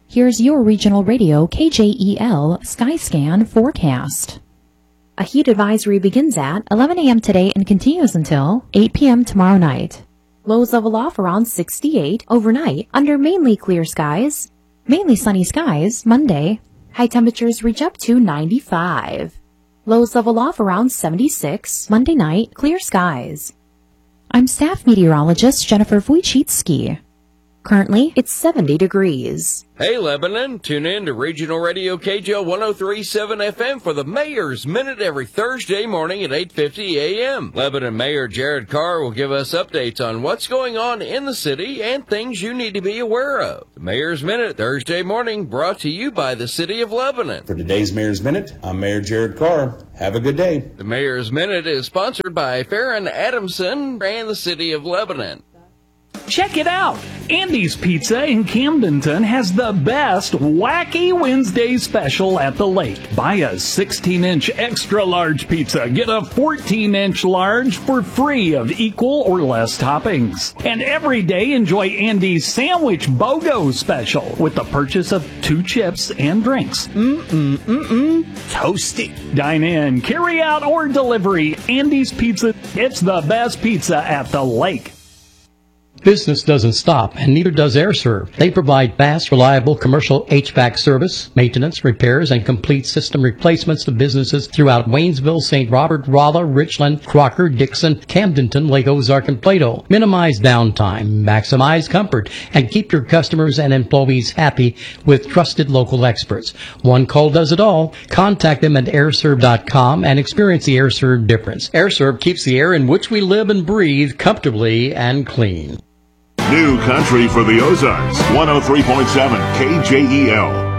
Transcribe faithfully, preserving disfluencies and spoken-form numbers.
Here's your regional radio K J E L Skyscan forecast. A heat advisory begins at eleven a.m. today and continues until eight p.m. tomorrow night. Lows level off around sixty-eight overnight under mainly clear skies. Mainly sunny skies Monday. High temperatures reach up to ninety-five. Lows level off around seventy-six Monday night, clear skies. I'm staff meteorologist Jennifer Wojcicki. Currently, it's seventy degrees. Hey, Lebanon, tune in to Regional Radio K J L one oh three point seven F M for the Mayor's Minute every Thursday morning at eight fifty a.m. Lebanon Mayor Jared Carr will give us updates on what's going on in the city and things you need to be aware of. The Mayor's Minute Thursday morning brought to you by the City of Lebanon. For today's Mayor's Minute, I'm Mayor Jared Carr. Have a good day. The Mayor's Minute is sponsored by Farron Adamson and the City of Lebanon. Check it out! Andy's Pizza in Camdenton has the best Wacky Wednesday special at the lake. Buy a sixteen inch extra large pizza, get a fourteen inch large for free of equal or less toppings. And every day enjoy Andy's Sandwich BOGO special with the purchase of two chips and drinks. Mm-mm, mm-mm, toasty. Dine in, carry out, or delivery. Andy's Pizza, it's the best pizza at the lake. Business doesn't stop, and neither does AirServe. They provide fast, reliable commercial H V A C service, maintenance, repairs, and complete system replacements to businesses throughout Waynesville, Saint Robert, Rolla, Richland, Crocker, Dixon, Camdenton, Lake Ozark, and Plato. Minimize downtime, maximize comfort, and keep your customers and employees happy with trusted local experts. One call does it all. Contact them at airserve dot com and experience the AirServe difference. AirServe keeps the air in which we live and breathe comfortably and clean. New country for the Ozarks, one oh three point seven K J E L.